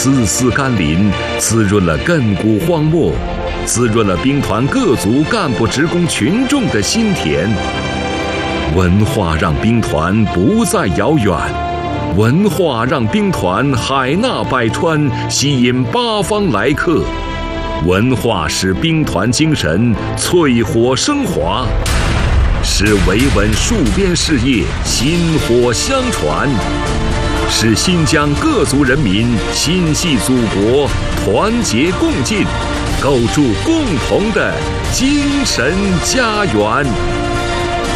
丝丝甘霖，滋润了亘古荒漠，滋润了兵团各族干部职工群众的心田。文化让兵团不再遥远，文化让兵团海纳百川，吸引八方来客。文化使兵团精神淬火升华，使维稳戍边事业薪火相传，使新疆各族人民心系祖国，团结共进，构筑共同的精神家园。